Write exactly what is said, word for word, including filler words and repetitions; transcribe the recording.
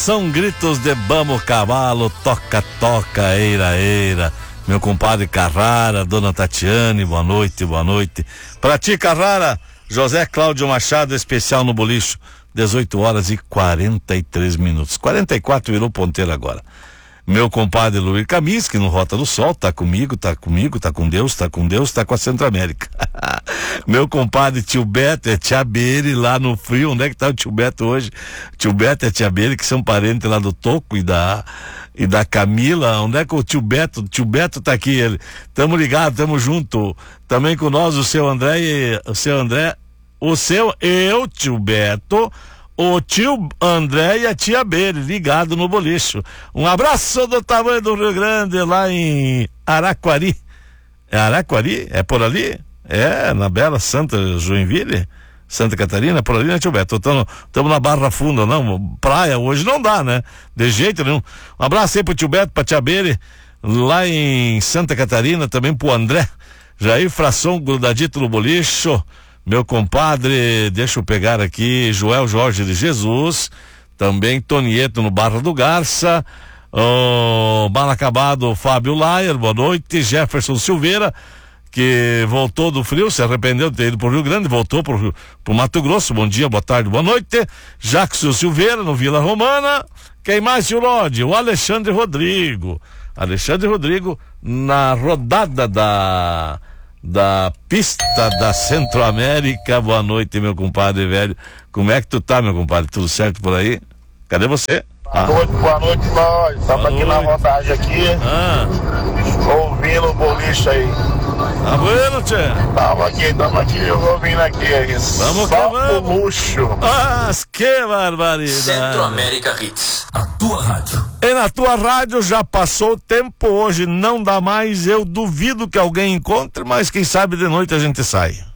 são gritos de bamo cavalo, toca, toca, eira, eira. Meu compadre Carrara, dona Tatiane, boa noite, boa noite. Pra ti, Carrara, José Cláudio Machado, especial no Bolicho, dezoito horas e quarenta e três minutos. quarenta e quatro virou ponteiro agora. Meu compadre Luiz Kaminski, no Rota do Sol, tá comigo, tá comigo, tá com Deus, tá com Deus, tá com a Centro-América. Meu compadre Tio Beto é Tia Beire lá no Frio. Onde é que tá o Tio Beto hoje? Tio Beto e a Tia Beire, que são parentes lá do Toco e da, e da Camila. Onde é que o Tio Beto, o Tio Beto tá aqui, ele. Tamo ligado, tamo junto. Também com nós o seu André e o seu André, o seu, eu, Tio Beto, o tio André e a tia Beire, ligado no Bolicho. Um abraço do tamanho do Rio Grande, lá em Araquari. É Araquari? É por ali? É, na bela Santa Joinville? Santa Catarina? Por ali, né, tio Beto? Estamos na Barra Funda, não? Praia hoje não dá, né? De jeito nenhum. Um abraço aí pro tio Beto, pra tia Beire, lá em Santa Catarina, também pro André. Jair Frasson, grudadito no Bolicho. Meu compadre, deixa eu pegar aqui, Joel Jorge de Jesus, também Tonieto no Barra do Garça, o mal acabado Fábio Laier, boa noite, Jefferson Silveira, que voltou do frio, se arrependeu de ter ido pro Rio Grande, voltou pro, pro Mato Grosso, bom dia, boa tarde, boa noite, Jackson Silveira no Vila Romana, quem mais, tio Lodi? O Alexandre Rodrigo, Alexandre Rodrigo na rodada da... da pista da Centro-América. Boa noite, meu compadre velho. Como é que tu tá, meu compadre? Tudo certo por aí? Cadê você? Boa ah. noite, boa noite, nós. Estamos aqui na rodagem aqui. Ah. Ouvindo o Bolicho aí. Tá bueno, tchê? Tava aqui, tava aqui, ouvindo aqui. Vamos só que vamos. Luxo. Ah, que barbaridade. Centro-América Hits, a tua rádio. E na tua rádio já passou o tempo, hoje não dá mais, eu duvido que alguém encontre, mas quem sabe de noite a gente sai.